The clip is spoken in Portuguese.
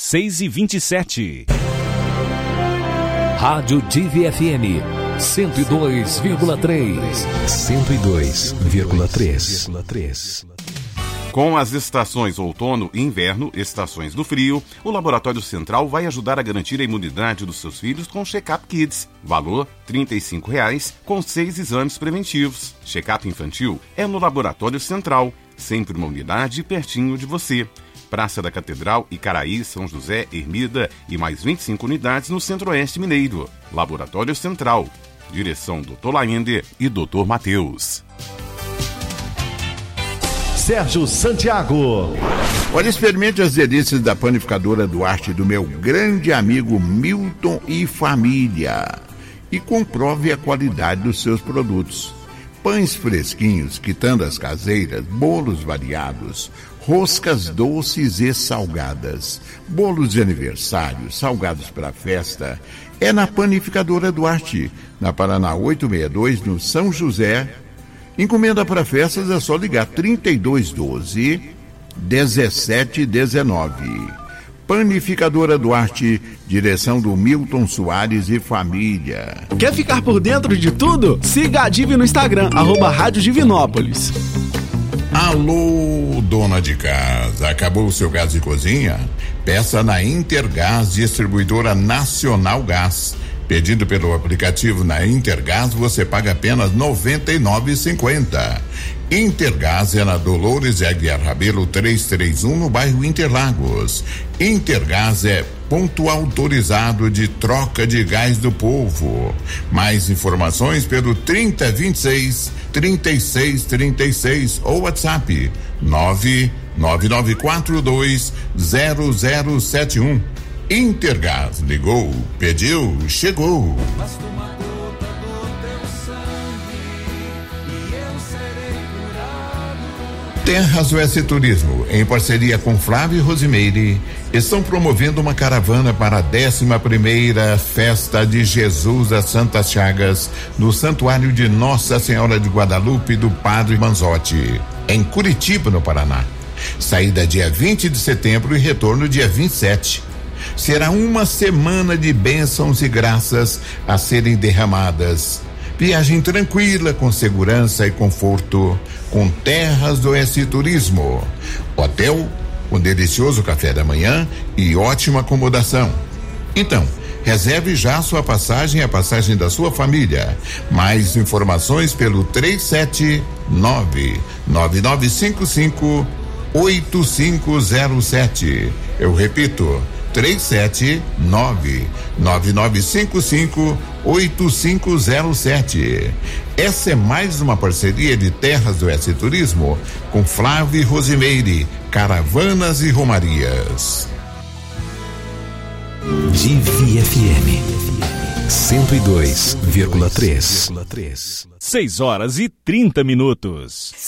6h27. Rádio Divi FM 102,3. 102,3. Com as estações outono e inverno, estações do frio, o Laboratório Central vai ajudar a garantir a imunidade dos seus filhos com Check-up Kids. Valor R$ 35,00 com 6 exames preventivos. Check-up infantil é no Laboratório Central, sempre uma unidade pertinho de você. Praça da Catedral, Icaraí, São José, Ermida e mais 25 unidades no Centro-Oeste Mineiro. Laboratório Central. Direção Dr. Laender e Dr. Matheus. Sérgio Santiago. Olha, experimente as delícias da panificadora Duarte do meu grande amigo Milton e família. E comprove a qualidade dos seus produtos. Pães fresquinhos, quitandas caseiras, bolos variados, roscas doces e salgadas, bolos de aniversário, salgados para festa. É na Panificadora Duarte, na Paraná 862, no São José. Encomenda para festas é só ligar 3212-1719. Panificadora Duarte, direção do Milton Soares e família. Quer ficar por dentro de tudo? Siga a Divi no Instagram, @Rádio Divinópolis. Alô, dona de casa, acabou o seu gás de cozinha? Peça na Intergás, distribuidora Nacional Gás. Pedindo pelo aplicativo na Intergás, você paga apenas R$ 99,50. Intergás é na Dolores Aguiar Rabelo 331, no bairro Interlagos. Intergás é ponto autorizado de troca de gás do povo. Mais informações pelo 3026-3636 ou WhatsApp 999420071. Intergás, ligou, pediu, chegou. Terras Oeste Turismo, em parceria com Flávio e Rosimeire, estão promovendo uma caravana para a 11ª Festa de Jesus das Santas Chagas, no Santuário de Nossa Senhora de Guadalupe do Padre Manzotti, em Curitiba, no Paraná. Saída dia 20 de setembro e retorno dia 27. Será uma semana de bênçãos e graças a serem derramadas. Viagem tranquila, com segurança e conforto, com Terras do Oeste Turismo. Hotel, com delicioso café da manhã e ótima acomodação. Então, reserve já sua passagem e a passagem da sua família. Mais informações pelo 379-9955-8507. Eu repito, 379-9955-8507. Essa é mais uma parceria de Terras do Oeste Turismo com Flávio e Rosimeire, Caravanas e Romarias. Divi FM 102,3. 6h30.